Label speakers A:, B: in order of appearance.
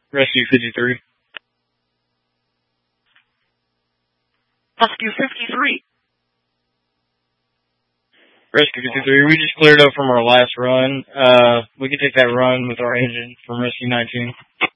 A: Rescue 53.
B: Rescue 53.
A: Rescue 53, we just cleared up from our last run. We can take that run with our engine from Rescue 19.